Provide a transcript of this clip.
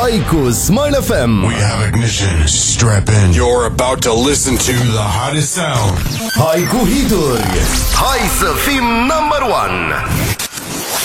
Hai cu Smile FM. We have ignition. Strap in. You're about to listen to the hottest sound. Hai cu hituri. Hai să fim number one.